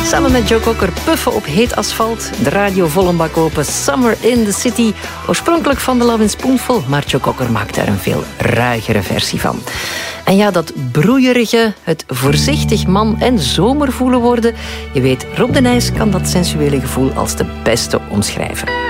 Samen met Joe Cocker puffen op heet asfalt. De radio vol een bak open. Summer in the City. Oorspronkelijk van de Lovin' Spoonful, maar Joe Cocker maakt daar een veel ruigere versie van. En ja, dat broeierige, het voorzichtig man en zomer voelen worden. Je weet, Rob de Nijs kan dat sensuele gevoel als de beste omschrijven.